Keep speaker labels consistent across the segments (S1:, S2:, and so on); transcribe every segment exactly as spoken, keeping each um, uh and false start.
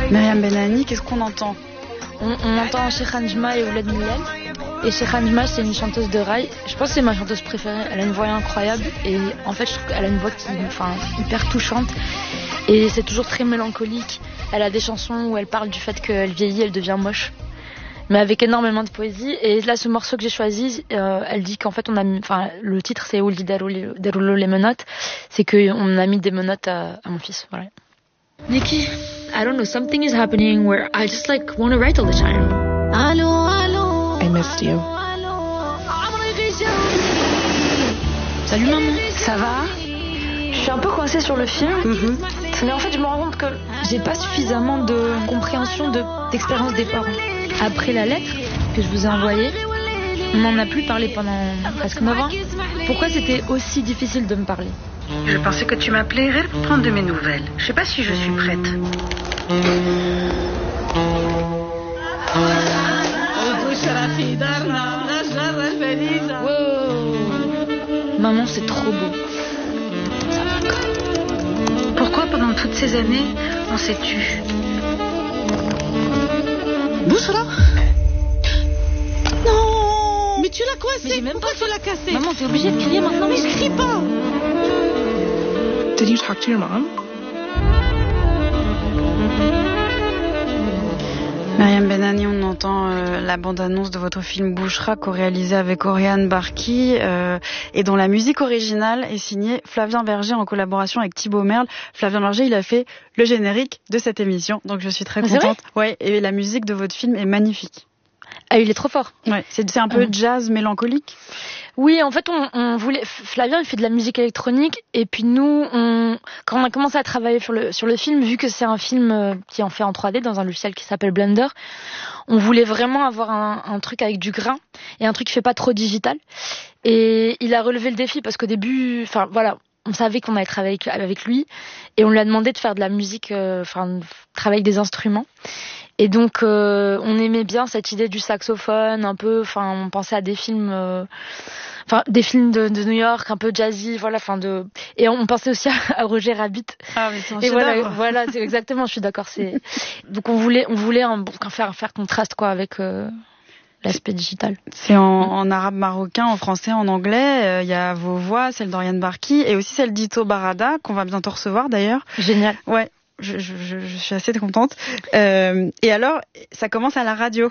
S1: Myriam Benani, qu'est-ce qu'on entend?
S2: On, on entend Sheikha Njma et Ouled Millel. Et Sheikha Njma, c'est une chanteuse de raï. Je pense que c'est ma chanteuse préférée. Elle a une voix incroyable. Et en fait, je trouve qu'elle a une voix qui, enfin, hyper touchante. Et c'est toujours très mélancolique. Elle a des chansons où elle parle du fait qu'elle vieillit, elle devient moche. Mais avec énormément de poésie. Et là, ce morceau que j'ai choisi, euh, elle dit qu'en fait, on a mis, enfin, le titre, c'est Ouldi Deroulo les menottes. C'est qu'on a mis des menottes à, à mon fils. Voilà.
S3: Nikki, I don't know, something is happening where I just like want to write all the time.
S4: I missed you.
S2: Salut maman, ça va? Je suis un peu coincée sur le film,
S1: mm-hmm.
S2: mais en fait je me rends compte que j'ai pas suffisamment de compréhension de, d'expérience des parents. Après la lettre que je vous ai envoyée, on n'en a plus parlé pendant presque neuf ans. Pourquoi c'était aussi difficile de me parler?
S5: Je pensais que tu m'appelais pour prendre de mes nouvelles. Je sais pas si je suis prête.
S2: Wow. Maman, c'est trop beau. Ça va encore.
S5: Pourquoi pendant toutes ces années, on s'est tu?
S4: Bouchra? Non! Mais tu l'as coincé! Pourquoi tu l'as cassé?
S2: Maman, t'es obligée de crier maintenant.
S4: Mais je crie pas!
S6: Did you talk to your mom?
S1: Myriam Benani, on entend euh, la bande-annonce de votre film Bouchra, co-réalisé avec Oriane Barki, euh, et dont la musique originale est signée Flavien Berger en collaboration avec Thibaut Merle. Flavien Berger, il a fait le générique de cette émission, donc je suis très
S2: ah,
S1: contente. Ouais, et la musique de votre film est magnifique.
S2: Ah, il est trop fort.
S1: Ouais, c'est, c'est un peu
S2: mmh.
S1: jazz mélancolique.
S2: Oui, en fait, on, on voulait. Flavien, il fait de la musique électronique, et puis nous, on, quand on a commencé à travailler sur le sur le film, vu que c'est un film euh, qui est en fait en trois D dans un logiciel qui s'appelle Blender, on voulait vraiment avoir un, un truc avec du grain et un truc qui fait pas trop digital. Et il a relevé le défi parce qu'au début, enfin voilà, on savait qu'on allait travailler avec, avec lui, et on lui a demandé de faire de la musique, enfin, euh, travailler avec des instruments. Et donc, euh, on aimait bien cette idée du saxophone, un peu, enfin, on pensait à des films, euh, enfin, des films de, de New York, un peu jazzy, voilà, enfin, de, et on pensait aussi à, à Roger Rabbit.
S1: Ah, mais c'est un
S2: et voilà,
S1: chef-d'œuvre.
S2: voilà, c'est exactement, je suis d'accord, c'est, donc on voulait, on voulait un, faire, faire contraste, quoi, avec, euh, l'aspect digital.
S1: C'est en, en arabe marocain, en français, en anglais. Il euh, y a vos voix, celle d'Oriane Barki, et aussi celle d'Ito Barada, qu'on va bientôt recevoir, d'ailleurs.
S2: Génial.
S1: Ouais. Je, je, je suis assez contente. Euh, et alors, ça commence à la radio.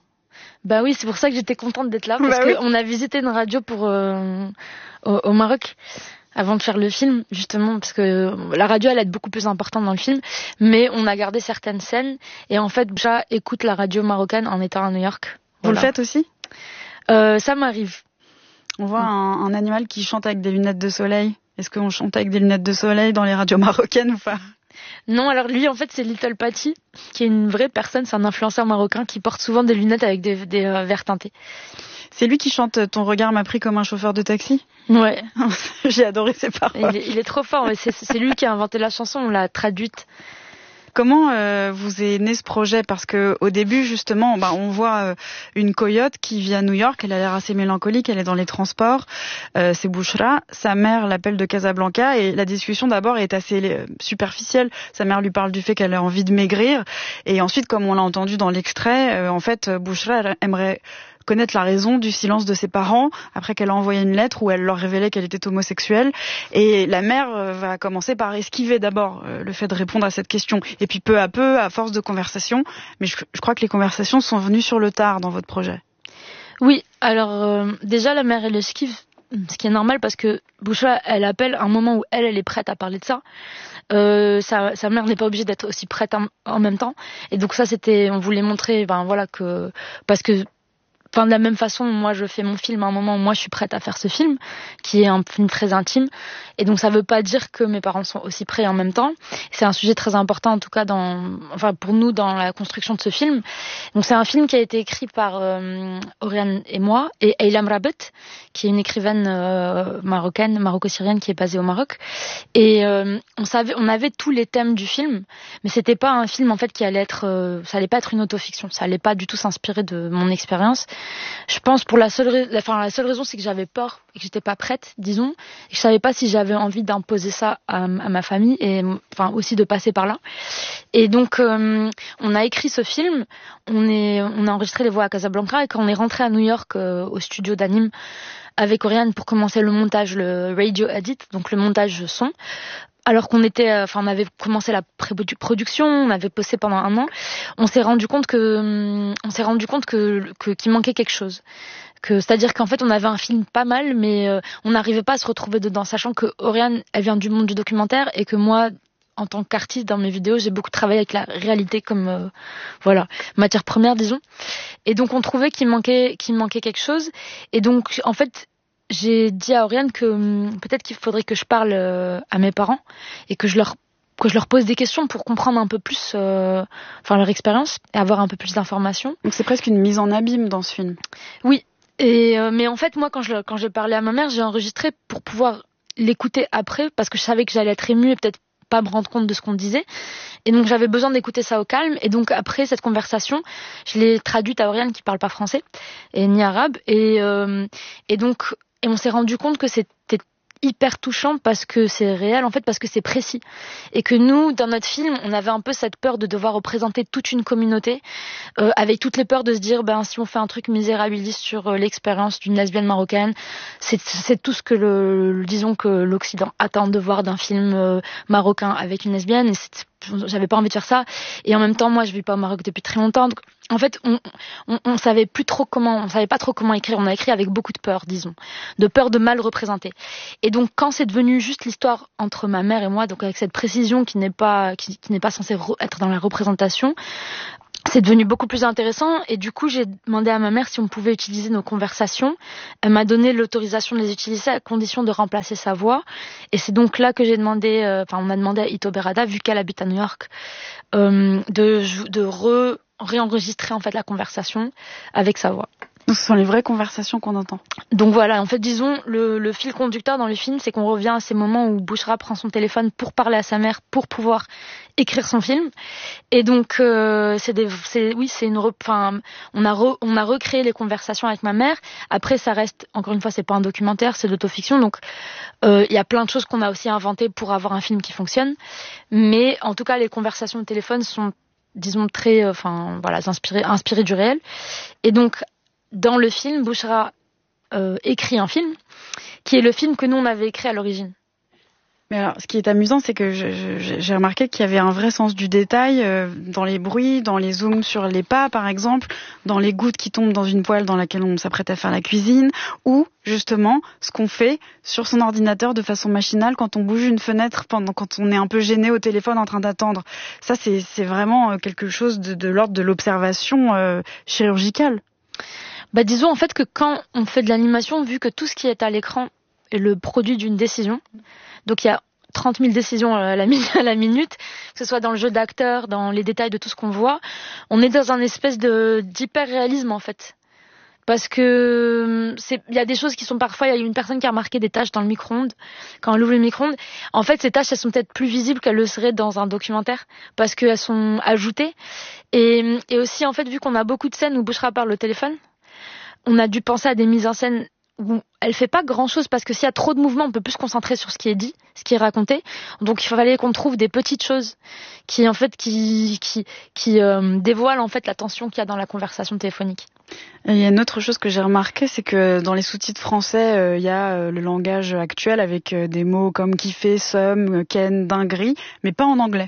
S2: Bah oui, c'est pour ça que j'étais contente d'être là, parce bah qu'on oui. a visité une radio pour euh, au, au Maroc avant de faire le film, justement, parce que la radio, elle est beaucoup plus importante dans le film, mais on a gardé certaines scènes, et en fait, déjà, écoute la radio marocaine en étant à New York.
S1: Vous
S2: voilà.
S1: le faites aussi?
S2: euh, Ça m'arrive.
S1: On voit un, un animal qui chante avec des lunettes de soleil. Est-ce qu'on chante avec des lunettes de soleil dans les radios marocaines ou pas?
S2: Non, alors lui, en fait, c'est Little Patty, qui est une vraie personne, c'est un influenceur marocain qui porte souvent des lunettes avec des, des euh, verres teintés.
S1: C'est lui qui chante « Ton regard m'a pris comme un chauffeur de taxi ».
S2: Ouais.
S1: J'ai adoré ses paroles.
S2: Il est, il est trop fort, ouais. c'est, c'est lui qui a inventé la chanson, on l'a traduite.
S1: Comment euh, vous est né ce projet? Parce que au début, justement, bah, on voit euh, une coyote qui vit à New York. Elle a l'air assez mélancolique. Elle est dans les transports. Euh, c'est Bouchra. Sa mère l'appelle de Casablanca et la discussion d'abord est assez euh, superficielle. Sa mère lui parle du fait qu'elle a envie de maigrir. Et ensuite, comme on l'a entendu dans l'extrait, euh, en fait, Bouchra elle aimerait connaître la raison du silence de ses parents après qu'elle a envoyé une lettre où elle leur révélait qu'elle était homosexuelle. Et la mère va commencer par esquiver d'abord le fait de répondre à cette question. Et puis peu à peu, à force de conversation, mais je, je crois que les conversations sont venues sur le tard dans votre projet.
S2: Oui, alors euh, déjà la mère elle esquive, ce qui est normal parce que Bouchra elle appelle un moment où elle, elle est prête à parler de ça. Euh, sa, sa mère n'est pas obligée d'être aussi prête en, en même temps. Et donc ça c'était, on voulait montrer, ben voilà que parce que Enfin, de la même façon, moi, je fais mon film à un moment où moi, je suis prête à faire ce film, qui est un film très intime. Et donc, ça veut pas dire que mes parents sont aussi prêts en même temps. C'est un sujet très important, en tout cas, dans, enfin, pour nous, dans la construction de ce film. Donc, c'est un film qui a été écrit par euh, Oriane et moi, et Aylam Rabet, qui est une écrivaine euh, marocaine, maroco-syrienne, qui est basée au Maroc. Et euh, on savait, on avait tous les thèmes du film, mais c'était pas un film, en fait, qui allait être, euh, ça allait pas être une autofiction. Ça allait pas du tout s'inspirer de mon expérience. Je pense pour la seule, enfin la seule raison, c'est que j'avais peur et que j'étais pas prête, disons. Et je savais pas si j'avais envie d'imposer ça à, à ma famille et enfin aussi de passer par là. Et donc euh, on a écrit ce film, on est, on a enregistré les voix à Casablanca et quand on est rentré à New York euh, au studio d'Anime avec Oriane pour commencer le montage, le radio edit, donc le montage son. Alors qu'on était, enfin, on avait commencé la pré-production, on avait bossé pendant un an, on s'est rendu compte que, on s'est rendu compte que, que qu'il manquait quelque chose. Que, c'est-à-dire qu'en fait, on avait un film pas mal, mais euh, on n'arrivait pas à se retrouver dedans, sachant que Oriane, elle vient du monde du documentaire et que moi, en tant qu'artiste dans mes vidéos, j'ai beaucoup travaillé avec la réalité comme, euh, voilà, matière première, disons. Et donc, on trouvait qu'il manquait, qu'il manquait quelque chose. Et donc, en fait, j'ai dit à Oriane que hum, peut-être qu'il faudrait que je parle euh, à mes parents et que je leur que je leur pose des questions pour comprendre un peu plus euh, enfin leur expérience et avoir un peu plus d'informations.
S1: Donc c'est presque une mise en abîme dans ce film.
S2: Oui, et euh, mais en fait moi quand je quand j'ai parlé à ma mère, j'ai enregistré pour pouvoir l'écouter après parce que je savais que j'allais être émue et peut-être pas me rendre compte de ce qu'on disait. Et donc j'avais besoin d'écouter ça au calme. Et donc après cette conversation, je l'ai traduite à Oriane qui parle pas français et ni arabe. Et euh, et donc Et on s'est rendu compte que c'était hyper touchant parce que c'est réel, en fait, parce que c'est précis. Et que nous, dans notre film, on avait un peu cette peur de devoir représenter toute une communauté, euh, avec toutes les peurs de se dire, ben, si on fait un truc misérabiliste sur euh, l'expérience d'une lesbienne marocaine, c'est, c'est tout ce que le, disons que l'Occident attend de voir d'un film euh, marocain avec une lesbienne. Et c'est, j'avais pas envie de faire ça. Et en même temps, moi, je vis pas au Maroc depuis très longtemps. Donc, en fait, on, on, on savait plus trop comment, on savait pas trop comment écrire. On a écrit avec beaucoup de peur, disons, de peur de mal représenter. Et donc, quand c'est devenu juste l'histoire entre ma mère et moi, donc avec cette précision qui n'est pas, qui, qui n'est pas censée re- être dans la représentation, c'est devenu beaucoup plus intéressant. Et du coup, j'ai demandé à ma mère si on pouvait utiliser nos conversations. Elle m'a donné l'autorisation de les utiliser à condition de remplacer sa voix. Et c'est donc là que j'ai demandé, euh, enfin, on a demandé à Ito Berada, vu qu'elle habite à New York, euh, de, de re, réenregistrer en fait la conversation avec sa voix.
S1: Donc ce sont les vraies conversations qu'on entend.
S2: Donc voilà, en fait, disons, le, le fil conducteur dans le film, c'est qu'on revient à ces moments où Bouchra prend son téléphone pour parler à sa mère, pour pouvoir écrire son film. Et donc, euh, c'est des, c'est, oui, c'est une, enfin, on a, re, on a recréé les conversations avec ma mère. Après, ça reste, encore une fois, c'est pas un documentaire, c'est de l'autofiction. Donc, il euh, y a plein de choses qu'on a aussi inventées pour avoir un film qui fonctionne. Mais en tout cas, les conversations au téléphone sont, disons, très, enfin, euh, voilà, inspirées, inspirées du réel. Et donc, dans le film, Bouchra euh, écrit un film qui est le film que nous on avait écrit à l'origine.
S1: Mais alors, ce qui est amusant, c'est que je, je, j'ai remarqué qu'il y avait un vrai sens du détail euh, dans les bruits, dans les zooms sur les pas, par exemple, dans les gouttes qui tombent dans une poêle dans laquelle on s'apprête à faire la cuisine, ou justement ce qu'on fait sur son ordinateur de façon machinale quand on bouge une fenêtre, pendant quand on est un peu gêné au téléphone en train d'attendre. Ça, c'est, c'est vraiment quelque chose de, de l'ordre de l'observation euh, chirurgicale.
S2: Bah disons en fait que quand on fait de l'animation, vu que tout ce qui est à l'écran est le produit d'une décision, donc il y a trente mille décisions à la, à la minute, que ce soit dans le jeu d'acteur, dans les détails de tout ce qu'on voit, on est dans un espèce de d'hyper-réalisme en fait. Parce que c'est, il y a des choses qui sont parfois, il y a une personne qui a remarqué des taches dans le micro-ondes, quand elle ouvre le micro-ondes. En fait, ces taches, elles sont peut-être plus visibles qu'elles le seraient dans un documentaire, parce qu'elles sont ajoutées. Et, et aussi, en fait, vu qu'on a beaucoup de scènes où Bouchra parle au téléphone, on a dû penser à des mises en scène où elle fait pas grand chose parce que s'il y a trop de mouvements, on peut plus se concentrer sur ce qui est dit, ce qui est raconté. Donc il fallait qu'on trouve des petites choses qui en fait qui qui qui euh, dévoilent en fait la tension qu'il y a dans la conversation téléphonique.
S1: Et il y a une autre chose que j'ai remarqué, c'est que dans les sous-titres français, euh, il y a euh, le langage actuel avec euh, des mots comme kiffer, somme, ken, dinguerie, mais pas en anglais.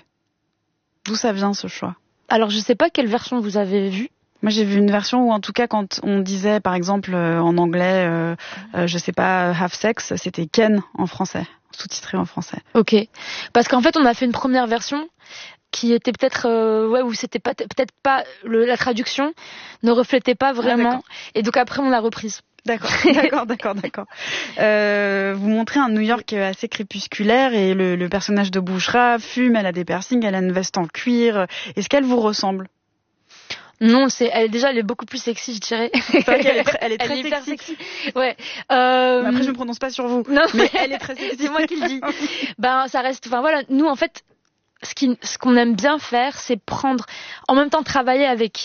S1: D'où ça vient ce choix?
S2: Alors je sais pas quelle version vous avez vue.
S1: Moi, j'ai vu une version où, en tout cas, quand on disait, par exemple, euh, en anglais, euh, euh, je sais pas, have sex, c'était Ken en français, sous-titré en français.
S2: Ok. Parce qu'en fait, on a fait une première version qui était peut-être, euh, ouais, où c'était pas, peut-être pas, le, la traduction ne reflétait pas vraiment. Ah, et donc après, on l'a reprise.
S1: D'accord, d'accord, d'accord, d'accord. Euh, vous montrez un New York assez crépusculaire et le, le personnage de Bouchra fume, elle a des piercings, elle a une veste en cuir. Est-ce qu'elle vous ressemble?
S2: Non, c'est, elle, déjà, elle est beaucoup plus sexy, je dirais.
S1: C'est vrai qu'elle est, tr- elle est très
S2: elle est
S1: sexy.
S2: sexy. Ouais. Euh...
S1: Après, je ne prononce pas sur vous.
S2: Non,
S1: mais elle est très sexy.
S2: C'est moi qui le dis. Ben, ça reste, enfin voilà, nous, en fait, ce qui, ce qu'on aime bien faire, c'est prendre, en même temps, travailler avec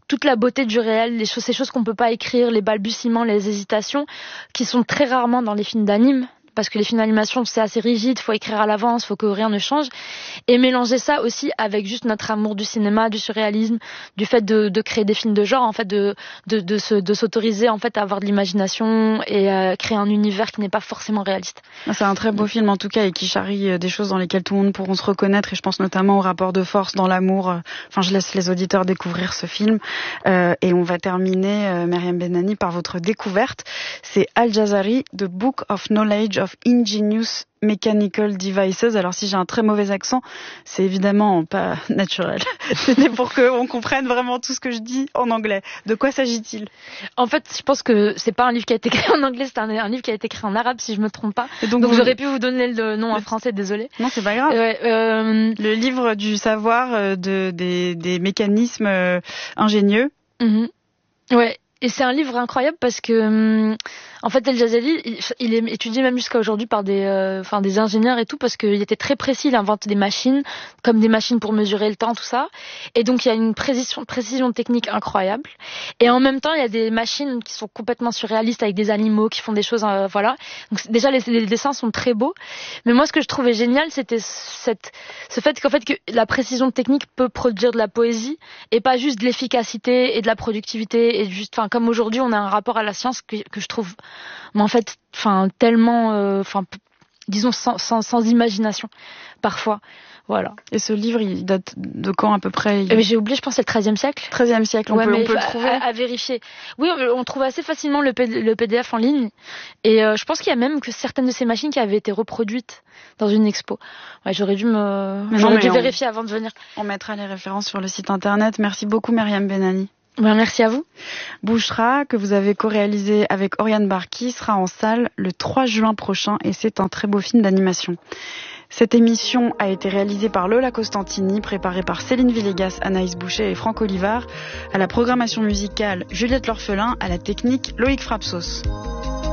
S2: toute la beauté du réel, les choses, ces choses qu'on peut pas écrire, les balbutiements, les hésitations, qui sont très rarement dans les films d'anime. Parce que les films d'animation, c'est assez rigide, faut écrire à l'avance, faut que rien ne change. Et mélanger ça aussi avec juste notre amour du cinéma, du surréalisme, du fait de, de créer des films de genre, en fait, de, de, de, se, de s'autoriser, en fait, à avoir de l'imagination et à créer un univers qui n'est pas forcément réaliste.
S1: C'est un très beau film, en tout cas, et qui charrie des choses dans lesquelles tout le monde pourra se reconnaître. Et je pense notamment au rapport de force dans l'amour. Enfin, je laisse les auditeurs découvrir ce film. Euh, et on va terminer, euh, Myriam Benani, par votre découverte. C'est Al-Jazari, The Book of Knowledge of Ingenious Mechanical Devices. Alors si j'ai un très mauvais accent, c'est évidemment pas naturel. C'était pour qu'on comprenne vraiment tout ce que je dis en anglais. De quoi s'agit-il?
S2: En fait, je pense que c'est pas un livre qui a été écrit en anglais, c'est un, un livre qui a été écrit en arabe, si je me trompe pas. Et donc donc vous... j'aurais pu vous donner le nom en français, désolé.
S1: Non, c'est pas grave.
S2: Ouais, euh...
S1: Le livre du savoir de, des, des mécanismes euh, ingénieux.
S2: Mm-hmm. Ouais. Et c'est un livre incroyable parce que, en fait, Al-Jazari, il, il est étudié même jusqu'à aujourd'hui par des, euh, enfin, des ingénieurs et tout, parce qu'il était très précis. Il invente des machines, comme des machines pour mesurer le temps, tout ça. Et donc, il y a une précision, précision technique incroyable. Et en même temps, il y a des machines qui sont complètement surréalistes avec des animaux qui font des choses, euh, voilà. Donc, déjà, les, les dessins sont très beaux. Mais moi, ce que je trouvais génial, c'était cette, ce fait qu'en fait, que la précision technique peut produire de la poésie et pas juste de l'efficacité et de la productivité et juste, enfin, comme aujourd'hui, on a un rapport à la science que, que je trouve, mais en fait, enfin, tellement, enfin, euh, disons, sans, sans, sans imagination, parfois. Voilà.
S1: Et ce livre, il date de quand à peu près?
S2: il... J'ai oublié, je pense que c'est le treizième siècle.
S1: treizième siècle, on, ouais, peut, on peut le trouver.
S2: À, à vérifier. Oui, on trouve assez facilement le, P D, le P D F en ligne. Et euh, je pense qu'il y a même que certaines de ces machines qui avaient été reproduites dans une expo. Ouais, j'aurais dû me, mais j'aurais non, dû on... vérifier avant de venir.
S1: On mettra les références sur le site internet. Merci beaucoup, Myriam Benani.
S2: Ben, merci à vous.
S1: Bouchra, que vous avez co-réalisé avec Oriane Barki, sera en salle le trois juin prochain et c'est un très beau film d'animation. Cette émission a été réalisée par Lola Costantini, préparée par Céline Villegas, Anaïs Boucher et Franck Olivard. À la programmation musicale, Juliette L'Orphelin, à la technique, Loïc Frapsos.